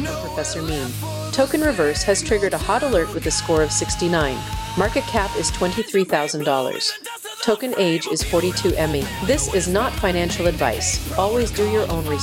from Professor Meme. Token Reverse has triggered a hot alert with a score of 69. Market cap is $23,000. Token age is 42 ME. This is not financial advice. Always do your own research.